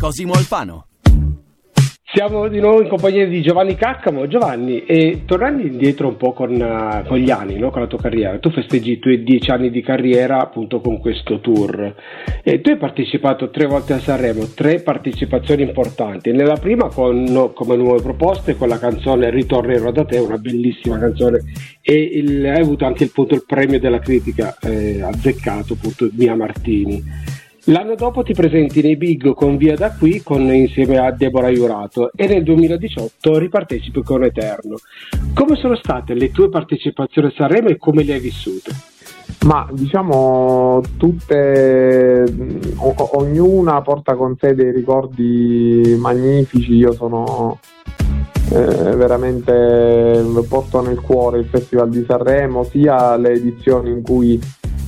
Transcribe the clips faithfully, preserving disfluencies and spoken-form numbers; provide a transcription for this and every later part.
Cosimo Alfano. Siamo di nuovo in compagnia di Giovanni Caccamo. Giovanni, e tornando indietro un po' con, uh, con gli anni, no? Con la tua carriera, tu festeggi i tuoi dieci anni di carriera appunto con questo tour, e tu hai partecipato tre volte a Sanremo, tre partecipazioni importanti. Nella prima con, no, come nuove proposte con la canzone Ritornerò da te, una bellissima canzone, e il, hai avuto anche il, punto, il premio della critica eh, azzeccato, appunto, Mia Martini. L'anno dopo ti presenti nei Big con Via da qui con, insieme a Deborah Jurato, e nel duemiladiciotto ripartecipi con Eterno. Come sono state le tue partecipazioni a Sanremo e come le hai vissute? Ma diciamo tutte, o- ognuna porta con sé dei ricordi magnifici. Io sono eh, veramente, porto nel cuore il Festival di Sanremo, sia le edizioni in cui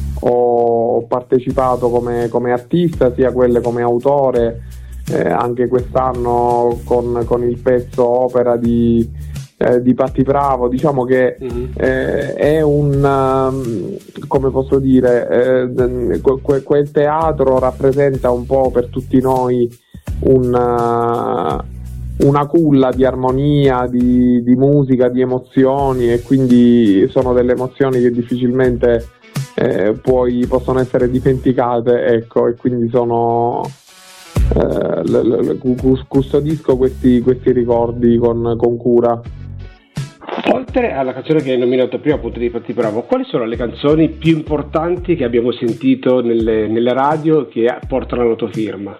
ho partecipato come, come artista, sia quelle come autore, eh, anche quest'anno con, con il pezzo opera di, eh, di Patti Bravo. Diciamo che mm-hmm. eh, è un, um, come posso dire, eh, que- quel teatro rappresenta un po' per tutti noi un, uh, una culla di armonia, di, di musica, di emozioni, e quindi sono delle emozioni che difficilmente Eh, poi possono essere dimenticate, ecco, e quindi sono eh, l- l- custodisco questi, questi ricordi con, con cura. Oltre alla canzone che hai nominato prima, appunto, di Patti Bravo, quali sono le canzoni più importanti che abbiamo sentito nelle, nelle radio che portano la tua firma?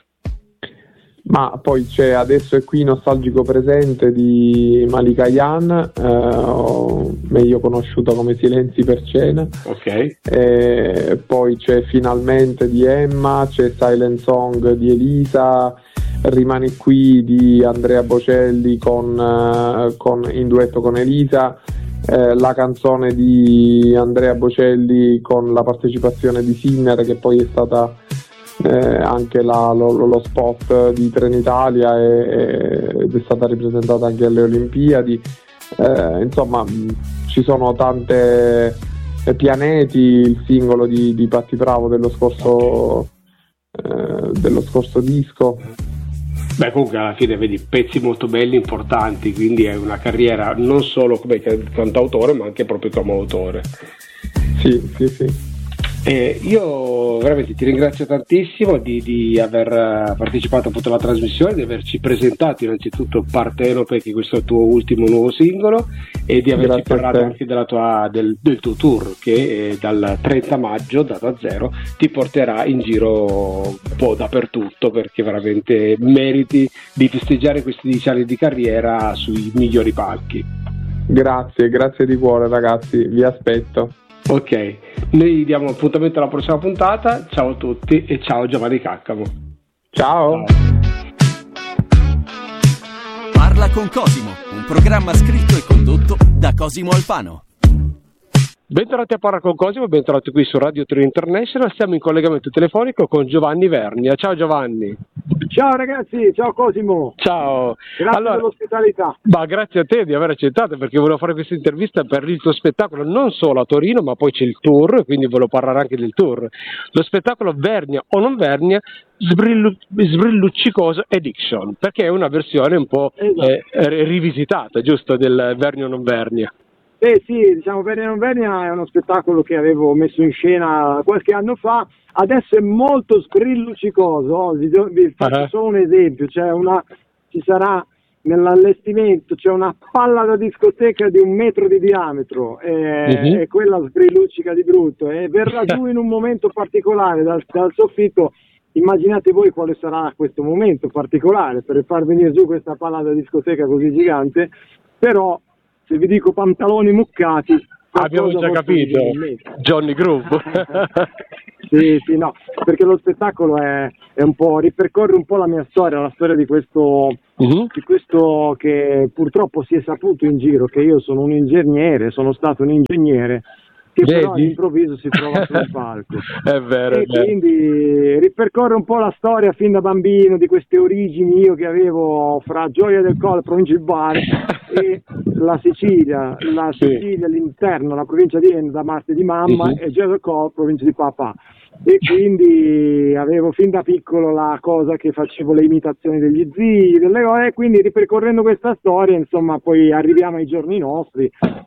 Ma poi c'è Adesso è qui Nostalgico presente di Malika Yan, eh, meglio conosciuta come Silenzi per cena. Ok. E poi c'è Finalmente di Emma, c'è Silent Song di Elisa, Rimani qui di Andrea Bocelli con, eh, con, in duetto con Elisa, eh, la canzone di Andrea Bocelli con la partecipazione di Sinner, che poi è stata Eh, anche la, lo, lo spot di Trenitalia e, ed è stata ripresentata anche alle Olimpiadi. Eh, insomma, ci sono tante eh, Pianeti, il singolo di, di Patti Bravo dello scorso eh, dello scorso disco. Beh, comunque alla fine vedi pezzi molto belli, importanti, quindi è una carriera non solo come cantautore ma anche proprio come autore. Sì, sì, sì. Eh, io veramente ti ringrazio tantissimo di, di aver partecipato appunto alla trasmissione, di averci presentato innanzitutto Partenope, che questo è il tuo ultimo nuovo singolo, e di averci Grazie parlato anche della tua, del, del tuo tour che eh, dal trenta maggio, data zero, ti porterà in giro un po' dappertutto, perché veramente meriti di festeggiare questi dieci anni di carriera sui migliori palchi. Grazie, grazie di cuore ragazzi, vi aspetto. Ok, noi diamo appuntamento alla prossima puntata. Ciao a tutti e ciao Giovanni Caccamo. Ciao. Ciao. Parla con Cosimo, un programma scritto e condotto da Cosimo Alfano. Bentornati a Parla con Cosimo, bentornati qui su Radio Trio International. Stiamo in collegamento telefonico con Giovanni Vernia. Ciao Giovanni. Ciao ragazzi, ciao Cosimo. Ciao. Grazie allora, per l'ospitalità. Ma grazie a te di aver accettato, perché volevo fare questa intervista per il tuo spettacolo non solo a Torino, ma poi c'è il tour, quindi volevo parlare anche del tour. Lo spettacolo Vernia o non Vernia, Sbrillu- Sbrilluccicoso Addiction, perché è una versione un po' esatto. eh, rivisitata, giusto, del Vernia o non Vernia. Eh sì, diciamo Vernia non Vernia è uno spettacolo che avevo messo in scena qualche anno fa, adesso è molto sbrilluccicoso. Vi, do, vi faccio uh-huh. solo un esempio, c'è una, ci sarà nell'allestimento c'è una palla da discoteca di un metro di diametro, e, uh-huh. e quella sbrilluccica di brutto, e verrà giù in un momento particolare dal, dal soffitto. Immaginate voi quale sarà questo momento particolare per far venire giù questa palla da discoteca così gigante, però se vi dico pantaloni muccati abbiamo già capito, Johnny Groove. sì, sì, no, perché lo spettacolo è, è un po', ripercorre un po' la mia storia, la storia di questo, uh-huh. di questo che purtroppo si è saputo in giro, che io sono un ingegnere, sono stato un ingegnere, che Vedi? però all'improvviso si trova sul palco. È vero, e è vero. Quindi ripercorre un po' la storia fin da bambino di queste origini io che avevo fra Gioia del Colle, provincia di Bari, e la Sicilia, la Sicilia, sì. L'interno, la provincia di Enna da parte di mamma, uh-huh. e Gioia del Colle, provincia di papà. e quindi avevo fin da piccolo la cosa che facevo le imitazioni degli zii, delle cose, e quindi ripercorrendo questa storia, insomma, poi arriviamo ai giorni nostri,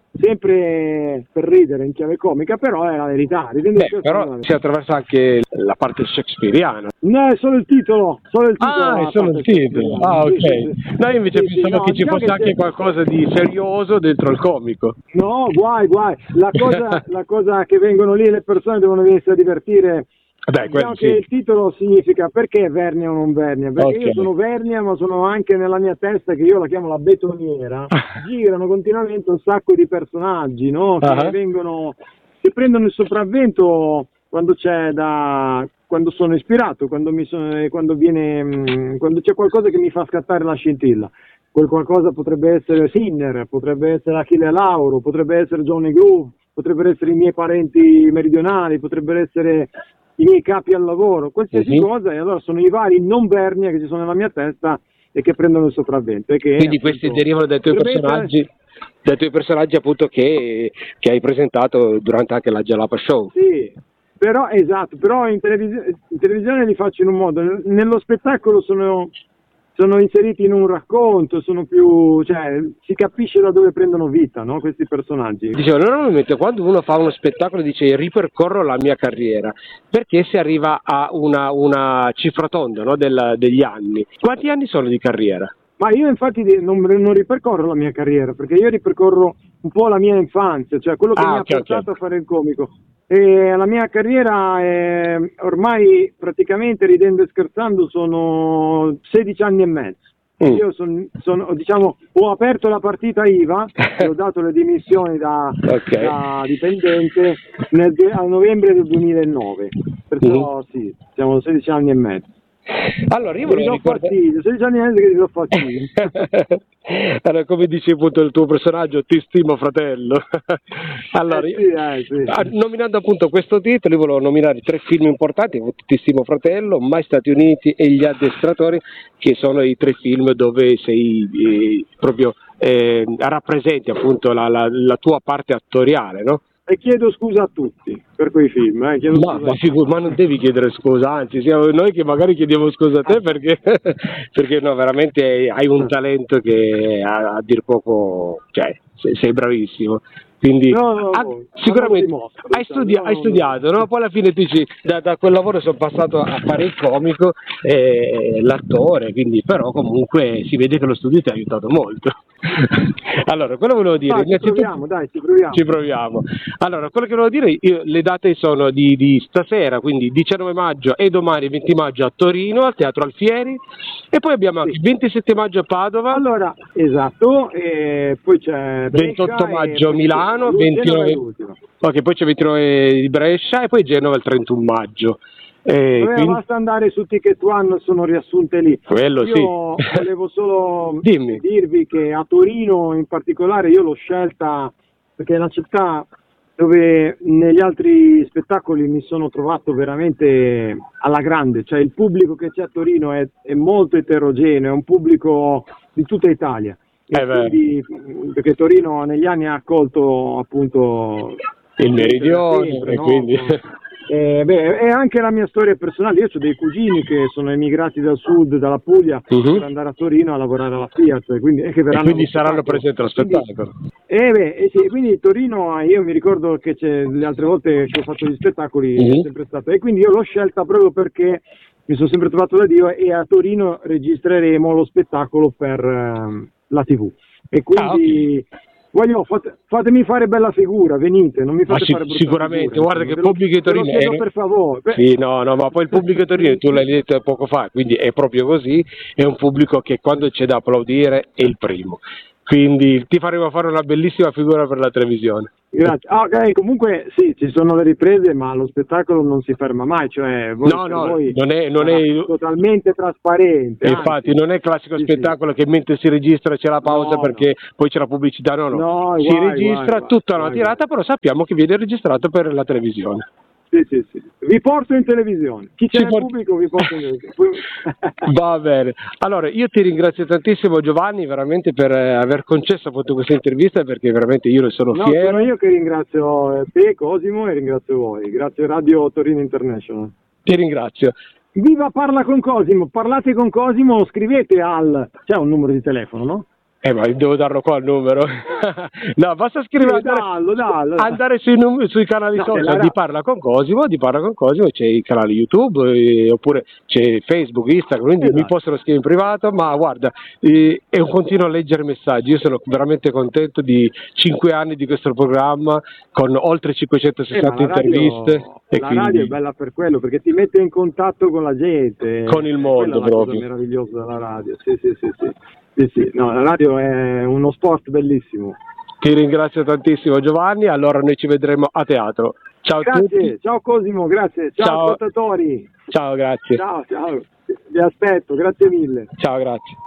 sempre per ridere in chiave comica, però è la verità. Beh, però si attraversa anche la parte shakespeariana. No, è solo il titolo, solo il titolo. Ah, è solo il titolo. Ah, ok. Sì, sì, sì. Noi invece sì, pensavo sì, no, che ci fosse che anche se... qualcosa di serioso dentro il comico. No, guai, guai. La cosa, la cosa che vengono lì le persone devono venirsi a divertire. Beh, diciamo sì. che il titolo significa perché Vernia o non Vernia, perché okay. io sono Vernia, ma sono anche nella mia testa, che io la chiamo la betoniera, girano continuamente un sacco di personaggi, no? Che uh-huh. vengono, che prendono il sopravvento quando c'è da, quando sono ispirato, quando mi sono, quando viene, quando c'è qualcosa che mi fa scattare la scintilla. Quel qualcosa potrebbe essere Sinner, potrebbe essere Achille Lauro, potrebbe essere Johnny Groove, potrebbero essere i miei parenti meridionali, potrebbero essere i miei capi al lavoro, qualsiasi uh-huh. cosa, e allora sono i vari non Vernia che ci sono nella mia testa e che prendono il sopravvento. E che, quindi appunto, questi derivano dai tuoi personaggi, essere... dai tuoi personaggi appunto che, che hai presentato durante anche la Jalapa Show. Sì, però esatto, però in, televis- in televisione li faccio in un modo, nello spettacolo sono... sono inseriti in un racconto, sono più, cioè, si capisce da dove prendono vita, no? Questi personaggi. Dicevo, normalmente quando uno fa uno spettacolo dice ripercorro la mia carriera, perché si arriva a una, una cifra tonda, no? Del, degli anni. Quanti anni sono di carriera? Ma io infatti non, non ripercorro la mia carriera, perché io ripercorro un po' la mia infanzia, cioè quello che ah, mi okay, ha portato okay. a fare il comico. E la mia carriera è, ormai praticamente, ridendo e scherzando, sono sedici anni e mezzo. Mm. Io son, sono, diciamo, ho aperto la partita I V A e ho dato le dimissioni da, okay. da dipendente nel, a novembre del duemilanove, perciò mm. sì, siamo sedici anni e mezzo. Allora io volevo ricordare sedici anni e mezzo che ti do fastidio. Allora, come dice appunto il tuo personaggio, ti stimo fratello. Allora, eh sì, eh, sì. nominando appunto questo titolo, io volevo nominare tre film importanti: Ti stimo fratello, Mai Stati Uniti e Gli addestratori, che sono i tre film dove sei eh, proprio eh, rappresenti appunto la, la, la tua parte attoriale, no? E chiedo scusa a tutti per quei film, eh? Chiedo ma, scusa ma, figu- ma non devi chiedere scusa, anzi siamo noi che magari chiediamo scusa a te, perché, perché no, veramente hai un talento che a, a dir poco, cioè sei, sei bravissimo. Quindi no, no, ah, no, sicuramente mostro, hai, studi- no, hai studiato, no? Poi alla fine tu dici da, da quel lavoro sono passato a fare il comico e l'attore, quindi però comunque si vede che lo studio ti ha aiutato molto. Allora, quello volevo dire, no, ci proviamo, dai, ci proviamo. Ci proviamo. Allora, quello che volevo dire, io, le date sono di, di stasera, quindi diciannove maggio, e domani venti maggio a Torino, al Teatro Alfieri, e poi abbiamo anche il ventisette maggio a Padova. Allora, esatto, e poi c'è ventotto maggio a Milano, ventinove, ok, poi c'è ventinove di Brescia e poi Genova il trentuno maggio. Eh, quindi... Basta andare su Ticket One, sono riassunte lì. Quello io sì. volevo solo Dimmi. dirvi che a Torino in particolare io l'ho scelta perché è una città dove negli altri spettacoli mi sono trovato veramente alla grande, cioè il pubblico che c'è a Torino è, è molto eterogeneo, è un pubblico di tutta Italia. Eh quindi, perché Torino negli anni ha accolto appunto il meridione sempre, e no? quindi... Eh, beh, è anche la mia storia personale. Io ho dei cugini che sono emigrati dal sud, dalla Puglia, uh-huh. per andare a Torino a lavorare alla Fiat, quindi, e che e quindi saranno presenti allo spettacolo. Quindi, eh beh, eh sì, quindi Torino, io mi ricordo che c'è, le altre volte che ho fatto gli spettacoli uh-huh. è sempre stato, e quindi io l'ho scelta proprio perché mi sono sempre trovato da Dio, e a Torino registreremo lo spettacolo per uh, la tivù, e quindi... Ah, okay. Voglio, fate, fatemi fare bella figura, venite, non mi fate ma fare brutta sicuramente, figura, guarda che il pubblico Torino è... per favore. Sì, no, no, ma poi il pubblico Torino, tu l'hai detto poco fa, quindi è proprio così, è un pubblico che quando c'è da applaudire è il primo. Quindi ti faremo fare una bellissima figura per la televisione. Grazie. Ah, ok, comunque sì, ci sono le riprese, ma lo spettacolo non si ferma mai, cioè voi, no, no, voi non è, non è totalmente trasparente. Infatti, anzi. Non è il classico sì, spettacolo sì. che mentre si registra c'è la pausa no, perché no. poi c'è la pubblicità, no, no. no si guai, registra guai, tutta guai, una tirata, guai. Però sappiamo che viene registrato per la televisione. Sì, sì, sì. Vi porto in televisione. Chi c'è Ci nel port- pubblico vi porto in televisione. Va bene. Allora, io ti ringrazio tantissimo Giovanni, veramente per eh, aver concesso appunto questa intervista, perché veramente io ne sono No, fiero. sono io che ringrazio te, Cosimo, e ringrazio voi. Grazie Radio Torino International. Ti ringrazio. Viva Parla con Cosimo, parlate con Cosimo, scrivete al... c'è un numero di telefono, no? Eh, ma devo darlo qua il numero. No, basta scrivere, Sì, andare, dallo, dallo. andare sui, num- sui canali No, social della- di Parla con Cosimo, di Parla con Cosimo, c'è i canali YouTube, eh, oppure c'è Facebook, Instagram, quindi Esatto. mi possono scrivere in privato, ma guarda, eh, è un continuo a leggere messaggi. Io sono veramente contento di cinque anni di questo programma, con oltre cinquecentosessanta Eh, ma la radio- interviste. E la quindi radio è bella per quello, perché ti mette in contatto con la gente. Con il mondo, Quella è la proprio. cosa meravigliosa della radio. Sì, sì, sì, sì. Sì, sì. No, la radio è uno sport bellissimo. Ti ringrazio tantissimo Giovanni, allora noi ci vedremo a teatro. Ciao a Grazie, tutti. ciao Cosimo, grazie. Ciao, Ciao. ascoltatori. Ciao, grazie. Ciao, ciao. Vi aspetto, grazie mille. Ciao, grazie.